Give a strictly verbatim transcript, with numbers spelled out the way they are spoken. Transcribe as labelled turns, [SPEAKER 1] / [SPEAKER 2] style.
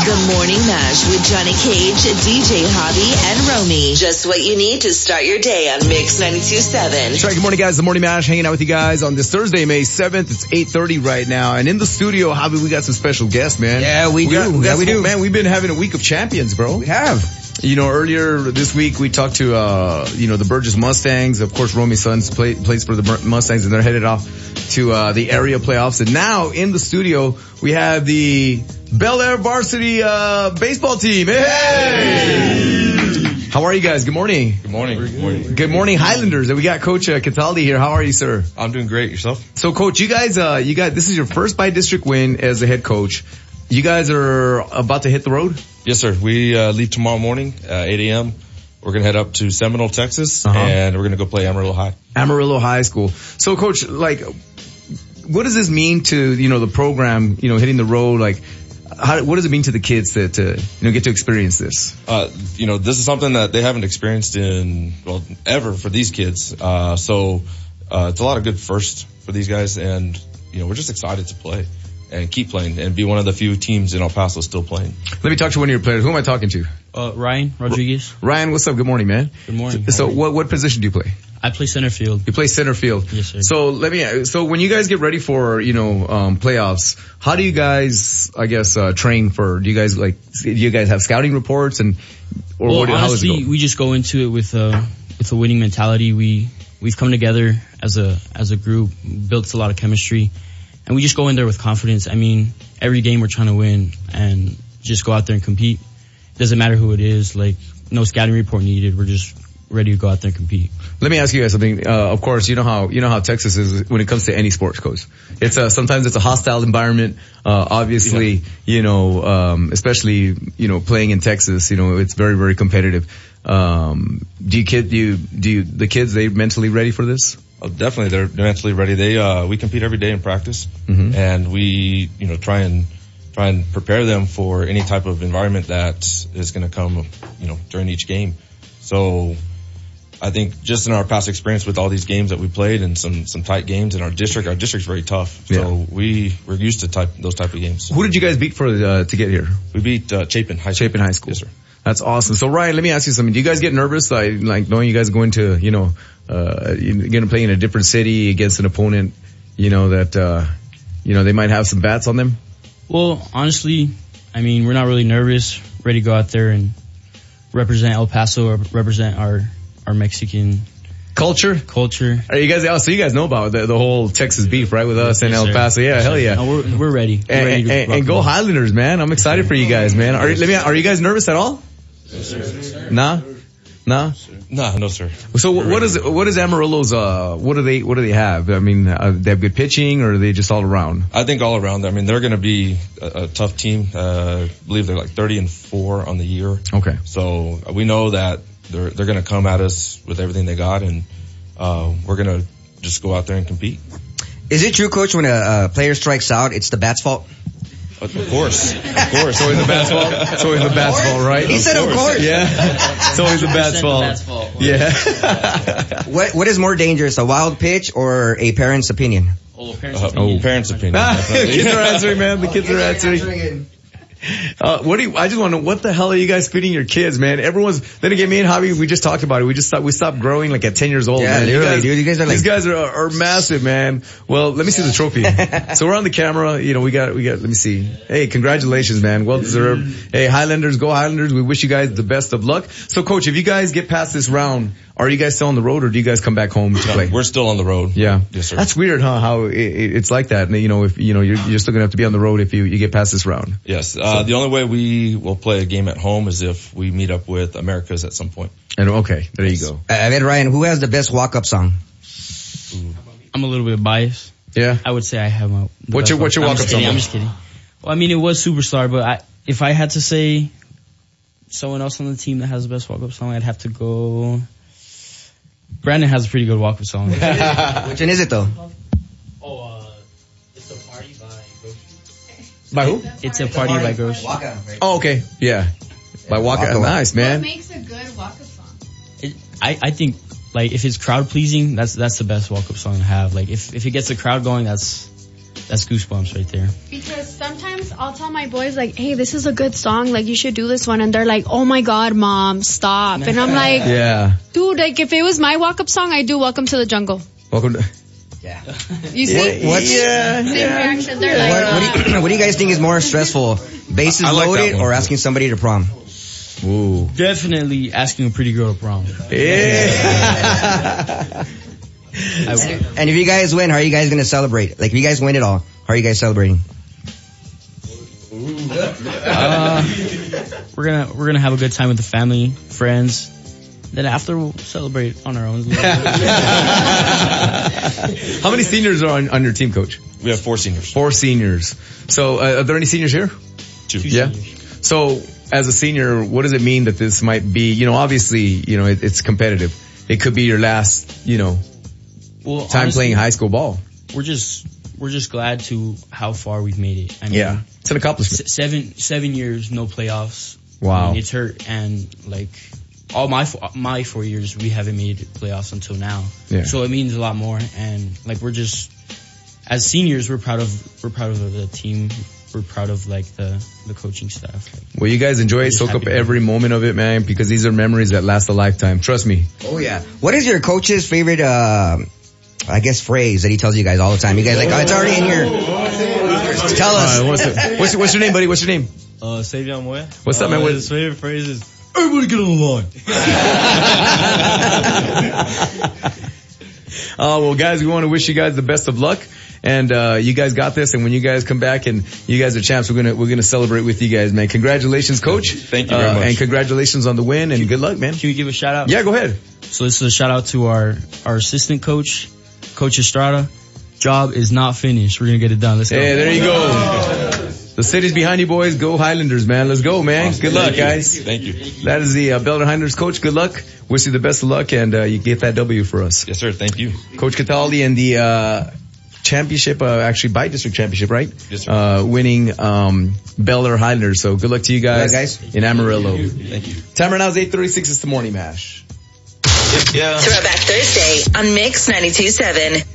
[SPEAKER 1] The Morning Mash with Johnny Cage, D J Hobby, and Romy. Just what you need to start your day on Mix ninety-two point seven.
[SPEAKER 2] That's right. Good morning, guys. The Morning Mash hanging out with you guys on this Thursday, May seventh. It's eight thirty right now. And in the studio, Hobby, we got some special guests, man.
[SPEAKER 3] Yeah, we,
[SPEAKER 2] we
[SPEAKER 3] do.
[SPEAKER 2] Got, we
[SPEAKER 3] yeah,
[SPEAKER 2] got
[SPEAKER 3] we
[SPEAKER 2] some,
[SPEAKER 3] do.
[SPEAKER 2] Man, we've been having a week of champions, bro.
[SPEAKER 3] We have.
[SPEAKER 2] You know, earlier this week we talked to, uh, you know, the Burgess Mustangs. Of course, Romy's sons play, plays for the Mustangs, and they're headed off to, uh, the area playoffs. And now in the studio, we have the Bel Air varsity, uh, baseball team. Hey! hey! How are you guys? Good morning.
[SPEAKER 4] Good morning. Good morning.
[SPEAKER 2] Good morning, Highlanders. We got Coach uh, Cataldi here. How are you, sir?
[SPEAKER 4] I'm doing great. Yourself?
[SPEAKER 2] So, Coach, you guys, uh, you guys, this is your first by district win as a head coach. You guys are about to hit the road?
[SPEAKER 4] Yes, sir. We uh, leave tomorrow morning, uh, eight a.m. We're going to head up to Seminole, Texas, uh-huh. and we're going to go play Amarillo High.
[SPEAKER 2] Amarillo High School. So, Coach, like, what does this mean to, you know, the program, you know, hitting the road? Like, how, what does it mean to the kids to, to, you know, get to experience this?
[SPEAKER 4] Uh, you know, this is something that they haven't experienced in, well, ever for these kids. Uh, so, uh, it's a lot of good firsts for these guys, and, you know, we're just excited to play and keep playing and be one of the few teams in El Paso still playing.
[SPEAKER 2] Let me talk to one of your players. Who am I talking to?
[SPEAKER 5] Uh, Ryan Rodriguez.
[SPEAKER 2] Ryan, what's up? Good morning, man.
[SPEAKER 5] Good morning.
[SPEAKER 2] So, so what, what position do you play?
[SPEAKER 5] I play center field.
[SPEAKER 2] You play center field.
[SPEAKER 5] Yes, sir.
[SPEAKER 2] So let me, so when you guys get ready for, you know, um, playoffs, how do you guys, I guess, uh, train for, do you guys like, do you guys have scouting reports and, or
[SPEAKER 5] well,
[SPEAKER 2] what,
[SPEAKER 5] honestly,
[SPEAKER 2] how does it go?
[SPEAKER 5] We just go into it with, uh, with a winning mentality. We, we've come together as a, as a group, built a lot of chemistry, and we just go in there with confidence. I mean, every game we're trying to win and just go out there and compete. Doesn't matter who it is, like, no scouting report needed. We're just ready to go out there and compete.
[SPEAKER 2] Let me ask you guys something. Uh, of course, you know how, you know how Texas is when it comes to any sports, Coach. It's a, sometimes it's a hostile environment. Uh, obviously, yeah. you know, um, especially, you know, playing in Texas, you know, it's very, very competitive. Um, do you kid, do you, do you, the kids, they mentally ready for this?
[SPEAKER 4] Oh, definitely. They're mentally ready. They, uh, we compete every day in practice, mm-hmm. and we, you know, try and, try and prepare them for any type of environment that is going to come, you know, during each game. So, I think just in our past experience with all these games that we played and some, some tight games in our district, our district's very tough. So yeah. we, we're used to type, those type of games.
[SPEAKER 2] Who did you guys beat for, uh, to get here?
[SPEAKER 4] We beat, uh, Chapin High School.
[SPEAKER 2] Chapin High School.
[SPEAKER 4] Yes, sir.
[SPEAKER 2] That's awesome. So Ryan, let me ask you something. Do you guys get nervous, like, like knowing you guys are going to, you know, uh, you're going to play in a different city against an opponent, you know, that, uh, you know, they might have some bats on them?
[SPEAKER 5] Well, honestly, I mean, we're not really nervous. Ready to go out there and represent El Paso or represent our, our Mexican
[SPEAKER 2] culture.
[SPEAKER 5] Culture.
[SPEAKER 2] Are you guys? Oh, so you guys know about the, the whole Texas beef, right? With us yes, and El Paso. Yeah, yes, hell yeah.
[SPEAKER 5] No, we're we're ready. We're
[SPEAKER 2] and,
[SPEAKER 5] ready to
[SPEAKER 2] and, and go Highlanders, man! I'm excited for you guys, man. Are let me. Are you guys nervous at all?
[SPEAKER 4] No, sir.
[SPEAKER 2] Nah, nah.
[SPEAKER 4] Nah, no, sir.
[SPEAKER 2] So we're what is what is Amarillo's? Uh, what do they what do they have? I mean, uh, they have good pitching, or are they just all around?
[SPEAKER 4] I think all around. I mean, they're going to be a, a tough team. Uh, I believe they're like thirty and four on the year.
[SPEAKER 2] Okay.
[SPEAKER 4] So we know that they're they're going to come at us with everything they got, and uh, we're going to just go out there and compete.
[SPEAKER 3] Is it true, Coach, when a, a player strikes out, it's the bat's fault?
[SPEAKER 4] Of course, of course.
[SPEAKER 2] It's always the bat's fault. It's always the bat's fault, right?
[SPEAKER 3] He
[SPEAKER 2] of
[SPEAKER 3] said,
[SPEAKER 2] course.
[SPEAKER 3] of course.
[SPEAKER 2] Yeah, it's always the bat's fault.
[SPEAKER 5] The bat's fault.
[SPEAKER 2] Yeah.
[SPEAKER 3] what What is more dangerous, a wild pitch or a parent's opinion?
[SPEAKER 5] Oh, parents'
[SPEAKER 4] uh,
[SPEAKER 5] opinion.
[SPEAKER 4] Oh, parents' opinion.
[SPEAKER 2] Ah, kids are answering, man. The kids are answering.
[SPEAKER 3] answering
[SPEAKER 2] Uh, what do you, I just want to know, what the hell are you guys feeding your kids, man? Everyone's, then again, me and Javi, we just talked about it. We just thought, we stopped growing like at ten years old,
[SPEAKER 3] yeah,
[SPEAKER 2] man.
[SPEAKER 3] You guys, dude. You guys are like,
[SPEAKER 2] these guys are, are massive, man. Well, let me see the trophy. So we're on the camera, you know, we got, we got, let me see. Hey, congratulations, man. Well deserved. Hey, Highlanders, go Highlanders. We wish you guys the best of luck. So coach, if you guys get past this round, are you guys still on the road or do you guys come back home to
[SPEAKER 4] no,
[SPEAKER 2] play?
[SPEAKER 4] We're still on the road.
[SPEAKER 2] Yeah.
[SPEAKER 4] Yes, sir.
[SPEAKER 2] That's weird, huh? How it, it, it's like that. And, you know, if, you know, you're, you're still going to have to be on the road if you, you get past this round.
[SPEAKER 4] Yes. Uh, so, the only way we will play a game at home is if we meet up with Americas at some point.
[SPEAKER 2] And okay, there you go.
[SPEAKER 3] Uh, then Ryan, who has the best walk-up song?
[SPEAKER 5] Ooh. I'm a little bit biased.
[SPEAKER 2] Yeah.
[SPEAKER 5] I would say I have a.
[SPEAKER 2] What's your, what's your walk-up song?
[SPEAKER 5] I'm just kidding. Well, I mean, it was Superstar, but I, if I had to say someone else on the team that has the best walk-up song, I'd have to go. Brandon has a pretty good walk-up song.
[SPEAKER 3] Which one is it though?
[SPEAKER 5] Oh, uh, It's a Party by Grocery.
[SPEAKER 2] By who?
[SPEAKER 5] It's a Party by Grocery.
[SPEAKER 3] Waka, right?
[SPEAKER 2] Oh, okay. Yeah. By Waka.
[SPEAKER 3] Waka.
[SPEAKER 2] Nice, man.
[SPEAKER 6] What makes a good walk-up song?
[SPEAKER 5] It, I, I think, like, if it's crowd pleasing, that's, that's the best walk-up song to have. Like, if, if it gets the crowd going, that's, that's goosebumps right there.
[SPEAKER 6] Because sometimes I'll tell my boys like, hey, this is a good song, like you should do this one, and they're like, oh my god, mom, stop. And I'm like,
[SPEAKER 2] Yeah.
[SPEAKER 6] dude, like if it was my walk-up song, I'd do Welcome to the Jungle.
[SPEAKER 2] Welcome to.
[SPEAKER 3] Yeah.
[SPEAKER 6] You see?
[SPEAKER 3] What's
[SPEAKER 2] Yeah.
[SPEAKER 6] Same reaction. They're
[SPEAKER 3] what,
[SPEAKER 6] like,
[SPEAKER 3] what, do you, what do you guys think is more stressful? Bases
[SPEAKER 4] I like that
[SPEAKER 3] loaded
[SPEAKER 4] one.
[SPEAKER 3] or asking somebody to prom?
[SPEAKER 2] Ooh.
[SPEAKER 5] Definitely asking a pretty girl to prom.
[SPEAKER 2] Yeah.
[SPEAKER 5] I,
[SPEAKER 3] And if you guys win, how are you guys going to celebrate? Like, if you guys win it all, how are you guys celebrating?
[SPEAKER 5] uh, we're gonna we're gonna have a good time with the family, friends. Then after we'll celebrate on our own.
[SPEAKER 2] How many seniors are on, on your team, Coach?
[SPEAKER 4] We have four seniors.
[SPEAKER 2] Four seniors. So, uh, are there any seniors here?
[SPEAKER 4] Two.
[SPEAKER 2] Yeah. So, as a senior, what does it mean that this might be, you know, obviously, you know, it, it's competitive. It could be your last, you know,
[SPEAKER 5] well,
[SPEAKER 2] time
[SPEAKER 5] honestly,
[SPEAKER 2] playing high school ball.
[SPEAKER 5] We're just we're just glad to how far we've made it. I mean,
[SPEAKER 2] Yeah. It's an accomplishment.
[SPEAKER 5] s- seven seven years, no playoffs.
[SPEAKER 2] Wow.
[SPEAKER 5] I mean, it's hurt, and like all my f- my four years, we haven't made playoffs until now.
[SPEAKER 2] Yeah.
[SPEAKER 5] So it means a lot more, and like we're just as seniors, we're proud of we're proud of the team. We're proud of like the the coaching staff. Like,
[SPEAKER 2] Well, you guys enjoy it,
[SPEAKER 5] Just
[SPEAKER 2] soak up
[SPEAKER 5] happy to-
[SPEAKER 2] every moment of it, man, because these are memories that last a lifetime. Trust me.
[SPEAKER 3] Oh, yeah. What is your coach's favorite, uh, I guess, phrase that he tells you guys all the time? You guys like, oh, it's already in here. Tell us.
[SPEAKER 2] Uh, what's, the, what's, your, what's your name, buddy? What's your name?
[SPEAKER 7] Uh, Savion Moya.
[SPEAKER 2] What's up,
[SPEAKER 7] uh,
[SPEAKER 2] man? What-
[SPEAKER 7] His favorite phrase is, everybody get on the line.
[SPEAKER 2] Uh, well, guys, we want to wish you guys the best of luck. And, uh, you guys got this. And when you guys come back and you guys are champs, we're going to, we're going to celebrate with you guys, man. Congratulations, coach.
[SPEAKER 4] Thank you very
[SPEAKER 2] uh,
[SPEAKER 4] much.
[SPEAKER 2] And congratulations on the win and good luck, man.
[SPEAKER 5] can we give a shout out?
[SPEAKER 2] Yeah, go ahead.
[SPEAKER 5] So this is a shout out to our our assistant coach, Coach Estrada. Job is not finished. We're gonna get it done. Let's go.
[SPEAKER 2] Hey, there you go. The city's behind you, boys. Go Highlanders, man. Let's go, man. Good luck,
[SPEAKER 4] Thank you.
[SPEAKER 2] guys.
[SPEAKER 4] Thank you.
[SPEAKER 2] That is the uh, Beldon Highlanders coach. Good luck. Wish you the best of luck, and uh, you get that W for us.
[SPEAKER 4] Yes, sir. Thank you.
[SPEAKER 2] Coach Cataldi and the uh, championship, uh, actually by district championship, right?
[SPEAKER 4] Yes, sir.
[SPEAKER 2] Uh, winning um, Beldon Highlanders. So good luck to you guys,
[SPEAKER 3] Good luck, guys.
[SPEAKER 2] in Amarillo.
[SPEAKER 4] Thank you.
[SPEAKER 2] Time right now is eight thirty-six. It's the Morning Mash.
[SPEAKER 1] Throwback Thursday on Mix ninety-two point seven.